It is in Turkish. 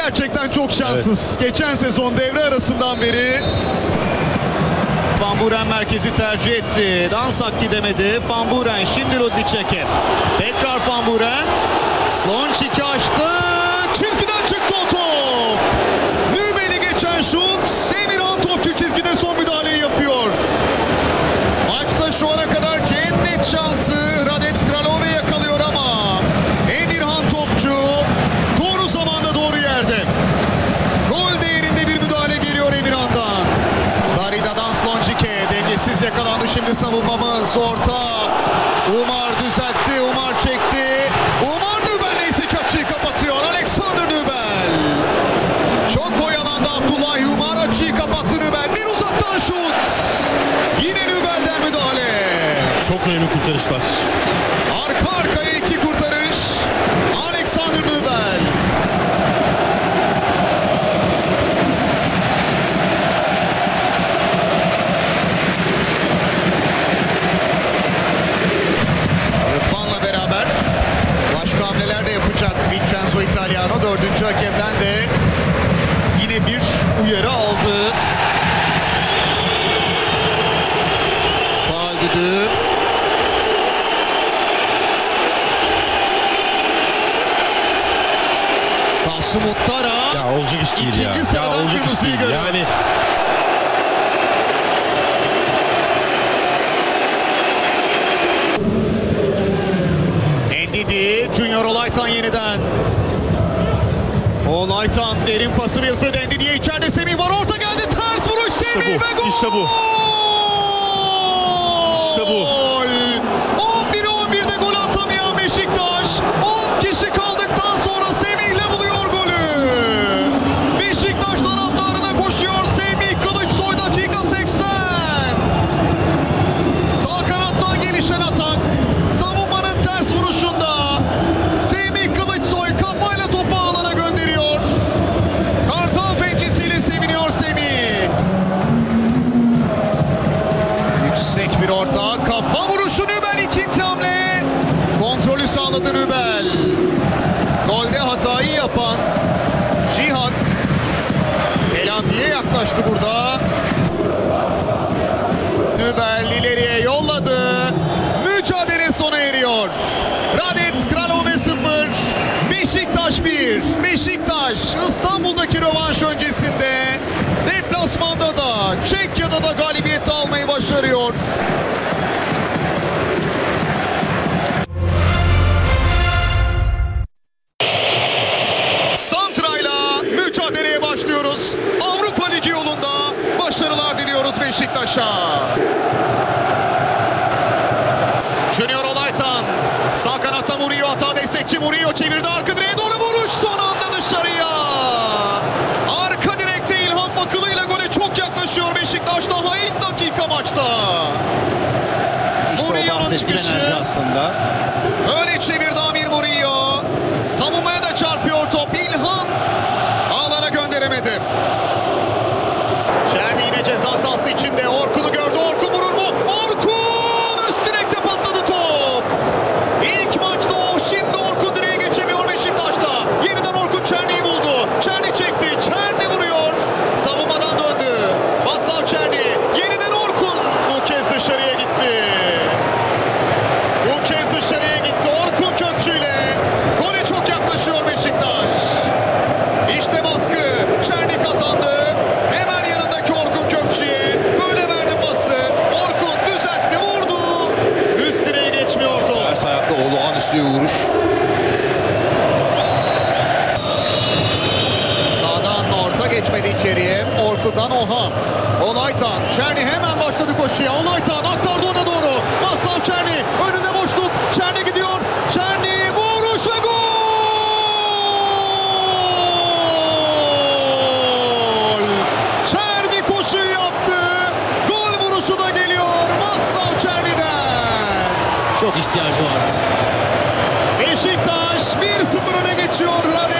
gerçekten çok şanssız. Evet. Geçen sezon devre arasından beri Van Buren merkezi tercih etti. Dansak gidemedi. Van Buren şimdi Rudnicek'e. Tekrar Van Buren. Slončic'i açtı. Çizgiden çıktı o top. Nübel'i geçen şut. Emirhan topçu çizgide son müdahaleyi yapıyor. Maçta şu ana kadar en net şansı Radek Kralove yakalıyor ama Emirhan topçu doğru zamanda doğru yerde. Gol değerinde bir müdahale geliyor Emirhan'dan. Darida'dan Slončic'e dengesiz yakalandı şimdi savunmamız. Orta. Umar düzeltti. Umar çekti. Umar Nübel neyse ki açıyı kapatıyor. Alexander Nübel. Çok oyalandı Abdullah Umar. Açıyı kapattı Nübel. Bir uzaktan şut. Yine Nübel'den müdahale. Çok önemli kurtarışlar. Arka arkaya iki kurtarış. Alexander Nübel. Rıdvan'la beraber başka hamleler de yapacak Vincenzo Italiano. Dördüncü hakemden de yine bir uyarı aldı. Faul düdüğü. Kasım Muttara. Ya olacak iş değil ya. Ya olacak iş değil. Yani Ndidi, Junior Olaytan yeniden. Olaytan derin pası Wilfred Ndidi'ye, içeride Semih var, orta geldi, ters vuruş Semih ve gol! İşte bu. İşte bu. 11'e 11'de gol atamayan Beşiktaş 10 kişi kaldıktan sonra Semih'le buluyor golü. Beşiktaş taraftarına koşuyor Semih Kılıçsoy, dakika 80. Sağ kanattan gelişen atak. Savunmanın ters vuruşunda Semih Kılıçsoy kafayla topu ağlara gönderiyor. Kartal pençesiyle seviniyor Semih. Yüksek bir orta, kafa vuruşu Nübel, ikinci hamle. Kontrolü sağladı Nübel. Golde hatayı yapan Cihan telafiye yaklaştı burada. Nübel ileriye yolladı. Mücadele sona eriyor. Radek Kralove 0, Beşiktaş 1. Beşiktaş İstanbul'daki rövanş öncesinde deplasmanda da Çekya'da da galibiyeti almayı başarıyor. Santra'yla mücadeleye başlıyoruz. Avrupa Ligi yolunda başarılar diliyoruz Beşiktaş'a. Junior Olaytan sağ kanatta Murillo, hata destekçi Murillo çevirdi, arka direğe doğru vuruş, son anda dışarıya. Arka direkte İlhan Fakılı ile gole çok yaklaşıyor Beşiktaş, daha ilk dakika maçta. İşte Murillo'nun çıkışı aslında. öyle çevirdi Amir Murillo. Savunmaya da çarpıyor top, İlhan ağlara gönderemedi. Çerni yine ceza sahası içinde, Orkun'u gördü, Orkun vurur mu? Orkun üst direkte patladı top. İlk maçta o, şimdi Orkun direğe geçemiyor Beşiktaş'ta. Yeniden Orkun Çerni'yi buldu. Çerni çekti, Çerni vuruyor. Savunmadan döndü. Vaslav Çerni, yeniden Orkun. Bu kez dışarıya gitti. Bu kez dışarıya gitti. Orkun Kökçü ile gole çok yaklaşıyor Beşiktaş. İşte baskı. Çerni kazandı. Hemen yanındaki Orkun Kökçü'ye böyle verdi pası. Orkun düzeltti, vurdu. Üst direğe geçmiyor top. Ters ayakta olağanüstü bir vuruş. Sağdan orta geçmedi içeriye. Orkun'dan Oha. Olaytan. Çerni hemen başladı koşuya. Olaytan aktardı ona doğru. Vaslav Çerni. Önünde boşluk. Çerni gidiyor. Çerni vuruş ve gol! Çerni koşuyu yaptı. Gol vuruşu da geliyor Vaslav Çerni'den. çok ihtiyacı vardı. Beşiktaş 1-0 öne geçiyor.